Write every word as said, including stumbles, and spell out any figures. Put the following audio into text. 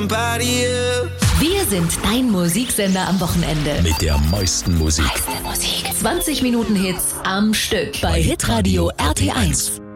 somebody else. Wir sind dein Musiksender am Wochenende. Mit der meisten Musik. Meiste Musik. zwanzig Minuten Hits am Stück bei Hitradio R T eins.